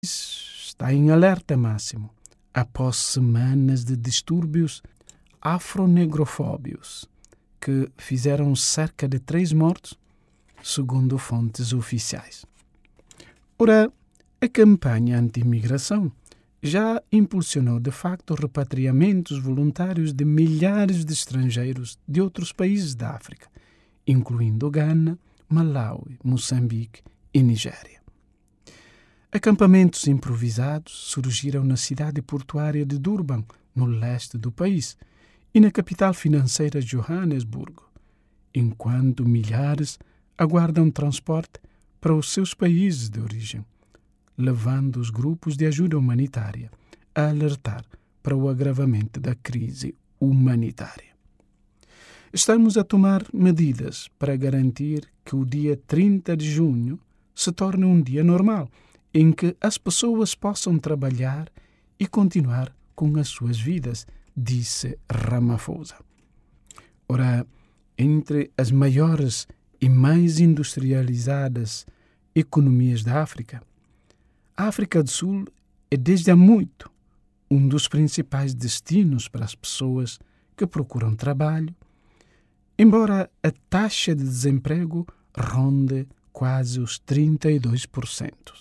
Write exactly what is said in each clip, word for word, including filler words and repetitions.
está em alerta máximo após semanas de distúrbios afronegrofóbicos que fizeram cerca de três mortos, segundo fontes oficiais. Ora, a campanha anti-imigração já impulsionou de facto repatriamentos voluntários de milhares de estrangeiros de outros países da África, incluindo Ghana, Malawi, Moçambique e Nigéria. Acampamentos improvisados surgiram na cidade portuária de Durban, no leste do país, e na capital financeira Joanesburgo, enquanto milhares aguardam transporte para os seus países de origem, levando os grupos de ajuda humanitária a alertar para o agravamento da crise humanitária. Estamos a tomar medidas para garantir que o dia trinta de junho se torne um dia normal, em que as pessoas possam trabalhar e continuar com as suas vidas, disse Ramaphosa. Ora, entre as maiores e mais industrializadas economias da África, a África do Sul é desde há muito um dos principais destinos para as pessoas que procuram trabalho, embora a taxa de desemprego ronde quase os trinta e dois por cento.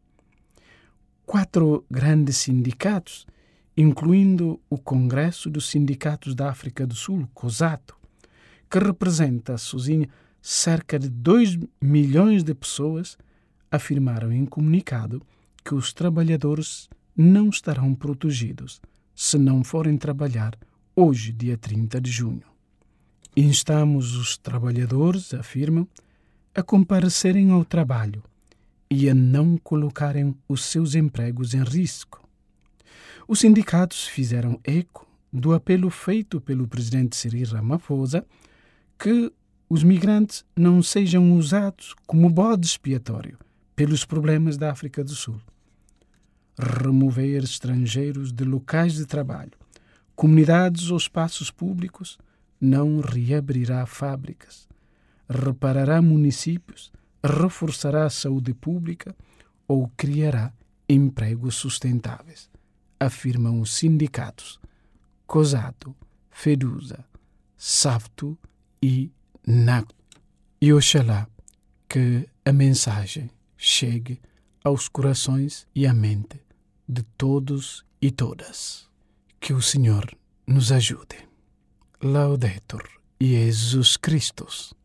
Quatro grandes sindicatos, incluindo o Congresso dos Sindicatos da África do Sul, COSATU, que representa sozinho cerca de dois milhões de pessoas, afirmaram em comunicado que os trabalhadores não estarão protegidos se não forem trabalhar hoje, dia trinta de junho. Instamos os trabalhadores, afirmam, a comparecerem ao trabalho e a não colocarem os seus empregos em risco. Os sindicatos fizeram eco do apelo feito pelo presidente Cyril Ramaphosa que os migrantes não sejam usados como bode expiatório pelos problemas da África do Sul. Remover estrangeiros de locais de trabalho, comunidades ou espaços públicos não reabrirá fábricas, reparará municípios, reforçará a saúde pública ou criará empregos sustentáveis, afirmam os sindicatos COSATU, FEDUSA, SAFTU e NACTU. E oxalá que a mensagem chegue aos corações e à mente de todos e todas. Que o Senhor nos ajude. Laudetur Jesus Christus.